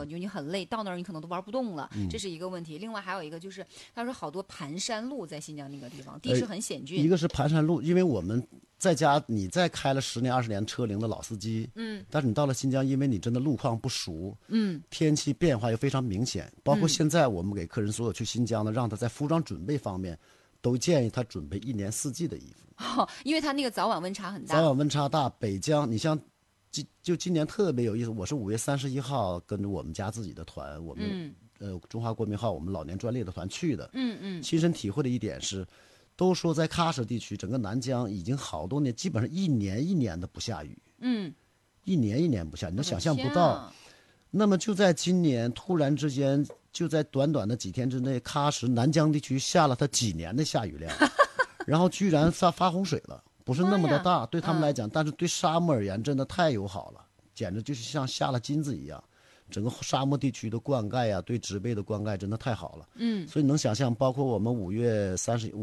个，就你很累，到那儿你可能都玩不动了，这是一个问题。另外还有一个就是，他说好多盘山路在新疆那个地方，地势很险峻。 一个是盘山路，因为我们在家你再开了10年20年车龄的老司机，但是你到了新疆，因为你真的路况不熟，天气变化又非常明显，包括现在我们给客人所有去新疆的，让他在服装准备方面，都建议他准备1年4季的衣服， 因为他那个早晚温差很大。 早晚温差大，北疆你像。就今年特别有意思，我是5月31号跟着我们家自己的团，我们中华国民号我们老年专列的团去的，亲身体会的一点是，都说在喀什地区，整个南疆已经好多年，基本上一年一年的不下雨，一年一年不下，你都想象不到。那么就在今年，突然之间，就在短短的几天之内，喀什南疆地区下了它几年的下雨量，然后居然发洪水了。不是那么的大，对他们来讲，但是对沙漠而言真的太友好了，简直就是像下了金子一样。整个沙漠地区的灌溉呀，对植被的灌溉真的太好了。所以能想象，包括我们5月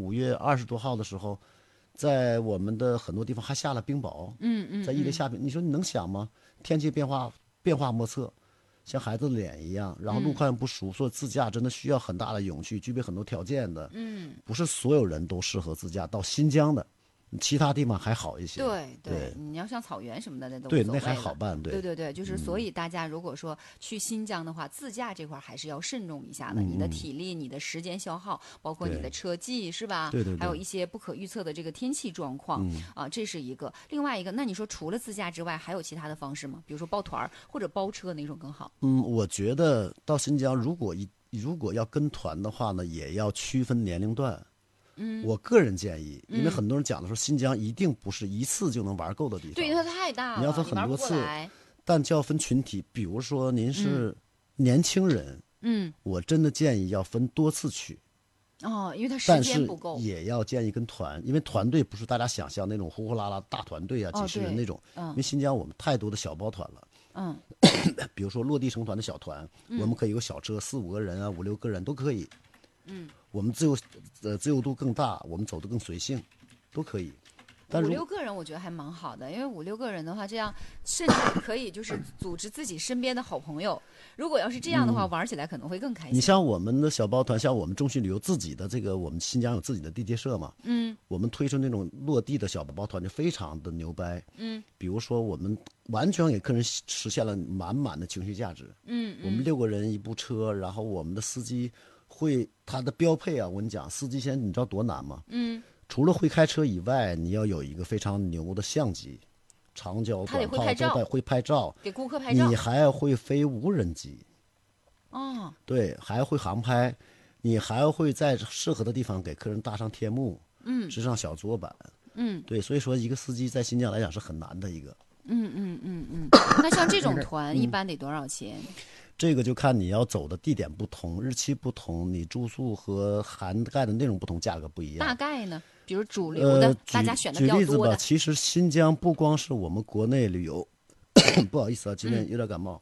20多号的时候，在我们的很多地方还下了冰雹。在伊犁下冰，你说你能想吗？天气变化莫测，像孩子的脸一样，然后路况不熟，所以自驾真的需要很大的勇气，具备很多条件的。不是所有人都适合自驾到新疆的。其他地方还好一些， 对，你要像草原什么的那都对，那还好办， 对，就是所以大家如果说去新疆的话，自驾这块还是要慎重一下的，你的体力、你的时间消耗，包括你的车技是吧？ 对， 还有一些不可预测的这个天气状况这是一个。另外一个，那你说除了自驾之外，还有其他的方式吗？比如说包团或者包车哪种更好？ 我觉得到新疆如果要跟团的话呢，也要区分年龄段。我个人建议，因为很多人讲的说新疆一定不是一次就能玩够的地方， 对，它太大了， 你要分很多次，但就要分群体。比如说您是年轻人，我真的建议要分多次去。 因为它时间不够， 但是也要建议跟团，因为团队不是大家想象那种呼呼啦啦大团队啊，几十人那种。因为新疆我们太多的小包团了。比如说落地成团的小团，我们可以有小车4、5个人啊，5、6个人都可以。我们自由度更大，我们走得更随性，都可以。但 5、6个人我觉得还蛮好的，因为5、6个人的话，这样甚至可以就是组织自己身边的好朋友。如果要是这样的话，玩起来可能会更开心。 你像我们的小包团，像我们中信旅游自己的这个，我们新疆有自己的地接社嘛，我们推出那种落地的小包团就非常的牛掰。比如说我们完全给客人实现了满满的情绪价值。我们6个人一部车，然后我们的司机他的标配啊，我跟你讲，司机现在你知道多难吗？除了会开车以外，你要有一个非常牛的相机，长焦、短炮都得会拍照， 给顾客拍照。 你还要会飞无人机，对，还会航拍，你还要会在适合的地方给客人搭上天幕，支上小桌板，对，所以说一个司机在新疆来讲是很难的一个。 那像这种团一般得多少钱？ 这个就看你要走的地点不同，日期不同，你住宿和涵盖的内容不同，价格不一样。 大概呢？比如主流的，大家选的比较多的。 举例子吧，其实新疆不光是我们国内旅游，不好意思啊，今天有点感冒。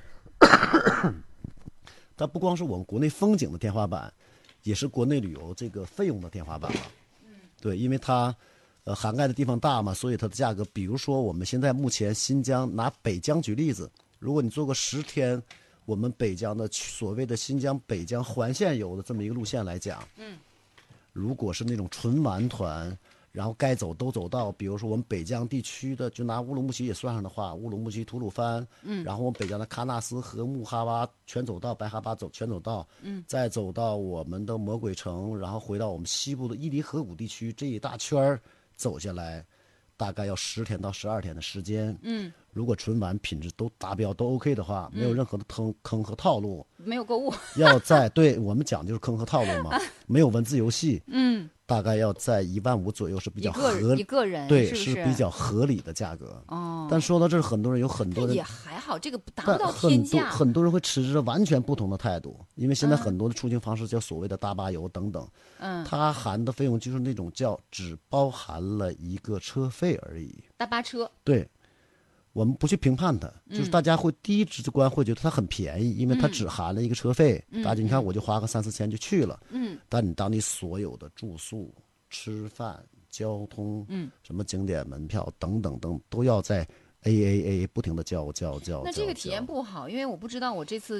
它不光是我们国内风景的天花板，也是国内旅游这个费用的天花板了。对，因为它涵盖的地方大嘛，所以它的价格，比如说我们现在目前新疆拿北疆举例子，如果你做个10天。我们北疆的所谓的新疆北疆环线游的这么一个路线来讲，如果是那种纯玩团，然后该走都走到，比如说我们北疆地区的，就拿乌鲁木齐也算上的话，乌鲁木齐、吐鲁番，然后我们北疆的喀纳斯和木哈巴全走到，白哈巴全走到，再走到我们的魔鬼城，然后回到我们西部的伊犁河谷地区，这一大圈走下来，大概要10天到12天的时间。如果纯玩品质都达标都 OK 的话，没有任何的坑和套路， 没有购物， 要在对我们讲就是坑和套路嘛，没有文字游戏，大概要在15000左右是比较一个人， 对， 是比较合理的价格。但说到这儿，很多人也还好，这个达不到天价。 很多人会持着完全不同的态度，因为现在很多的出行方式叫所谓的大巴游等等，它含的费用就是那种叫只包含了一个车费而已。 大巴车， 对。我们不去评判它，就是大家会第一直观会觉得它很便宜，因为它只含了一个车费。大家你看，我就花个3、4千就去了。但你当你所有的住宿、吃饭、交通，什么景点门票等等都要在 AAA 不停的交。 那这个体验不好，因为我不知道我这次